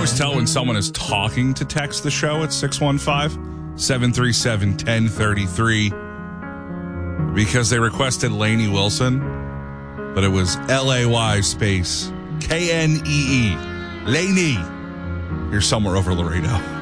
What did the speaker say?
always tell when someone is talking to text the show at 615-737-1033 because they requested Lainey Wilson, but it was L-A-Y space K-N-E-E. Lainey. You're somewhere over Laredo.